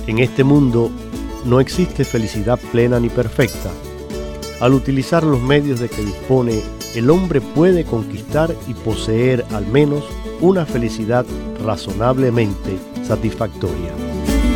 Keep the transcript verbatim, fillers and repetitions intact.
En este mundo no existe felicidad plena ni perfecta. Al utilizar los medios de que dispone, el hombre puede conquistar y poseer al menos una felicidad razonablemente satisfactoria.